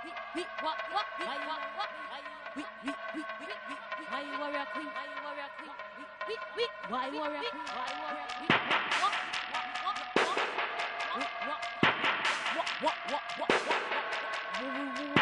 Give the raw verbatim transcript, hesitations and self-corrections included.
we what what why what what we we we we we why warrior queen why warrior queen we we why warrior queen why warrior queen what what what what what what what what what what